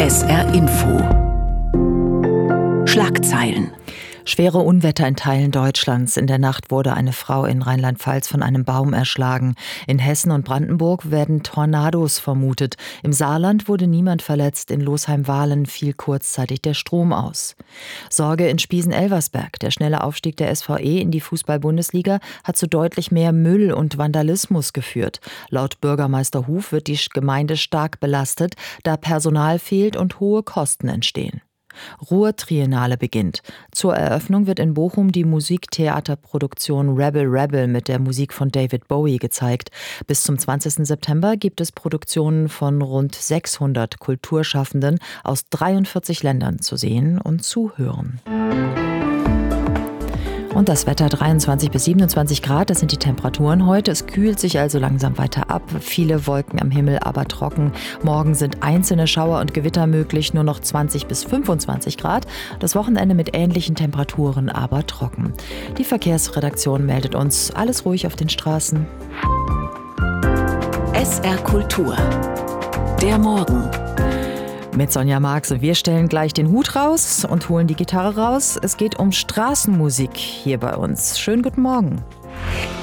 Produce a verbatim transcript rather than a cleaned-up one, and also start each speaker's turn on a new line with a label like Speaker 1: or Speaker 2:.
Speaker 1: S R Info. Schlagzeilen.
Speaker 2: Schwere Unwetter in Teilen Deutschlands. In der Nacht wurde eine Frau in Rheinland-Pfalz von einem Baum erschlagen. In Hessen und Brandenburg werden Tornados vermutet. Im Saarland wurde niemand verletzt. In Losheim-Wahlen fiel kurzzeitig der Strom aus. Sorge in Spiesen-Elversberg. Der schnelle Aufstieg der S V E in die Fußball-Bundesliga hat zu deutlich mehr Müll und Vandalismus geführt. Laut Bürgermeister Huf wird die Gemeinde stark belastet, da Personal fehlt und hohe Kosten entstehen. Ruhr-Triennale beginnt. Zur Eröffnung wird in Bochum die Musiktheaterproduktion Rebel Rebel mit der Musik von David Bowie gezeigt. Bis zum zwanzigsten September gibt es Produktionen von rund sechshundert Kulturschaffenden aus dreiundvierzig Ländern zu sehen und zu hören. Und das Wetter dreiundzwanzig bis siebenundzwanzig Grad, das sind die Temperaturen heute. Es kühlt sich also langsam weiter ab. Viele Wolken am Himmel, aber trocken. Morgen sind einzelne Schauer und Gewitter möglich, nur noch zwanzig bis fünfundzwanzig Grad. Das Wochenende mit ähnlichen Temperaturen, aber trocken. Die Verkehrsredaktion meldet uns, alles ruhig auf den Straßen.
Speaker 1: S R Kultur. Der Morgen.
Speaker 2: Mit Sonja Marx und wir stellen gleich den Hut raus und holen die Gitarre raus. Es geht um Straßenmusik hier bei uns. Schönen guten Morgen.